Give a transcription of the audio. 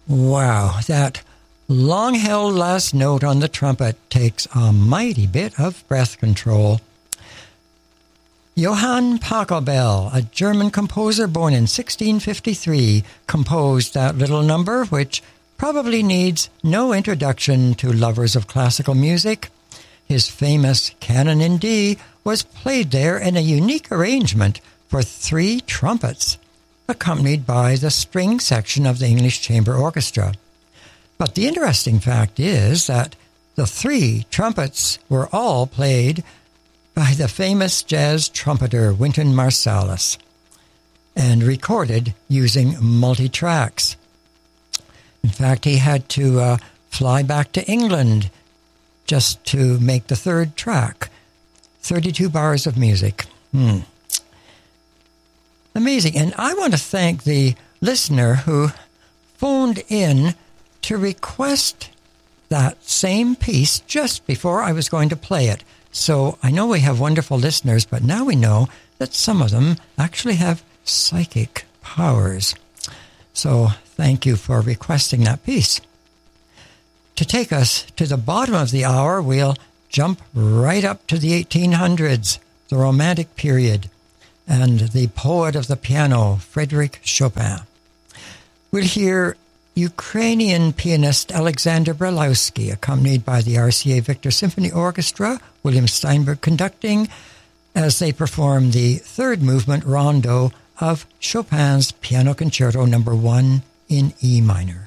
Wow, that long-held last note on the trumpet takes a mighty bit of breath control. Johann Pachelbel, a German composer born in 1653, composed that little number, which probably needs no introduction to lovers of classical music. His famous Canon in D was played there in a unique arrangement for 3 trumpets, accompanied by the string section of the English Chamber Orchestra. But the interesting fact is that the 3 trumpets were all played by the famous jazz trumpeter Wynton Marsalis and recorded using multi-tracks. In fact, he had to fly back to England just to make the 3rd track. 32 bars of music. Amazing. And I want to thank the listener who phoned in to request that same piece just before I was going to play it. So I know we have wonderful listeners, but now we know that some of them actually have psychic powers. So thank you for requesting that piece. To take us to the bottom of the hour, we'll jump right up to the 1800s, the Romantic period, and the poet of the piano, Frédéric Chopin. We'll hear Ukrainian pianist Alexander Brylowski, accompanied by the RCA Victor Symphony Orchestra, William Steinberg conducting, as they perform the 3rd movement rondo of Chopin's Piano Concerto No. 1 in E minor.